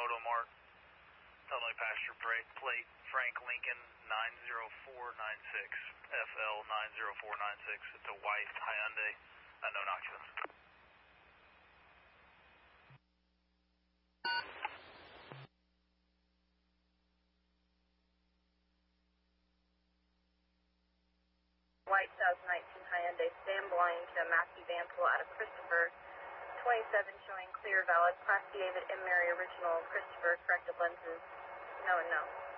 Moto Mart. Illinois passenger plate Frank Lincoln 90496, FL 90496. It's a white Hyundai, unknown occupants. White 2019 Hyundai, stand blind to Matthew Vanpool out of Christopher. 27 showing clear, valid. Class David M. Mary original. Christopher, corrected lenses. No and no.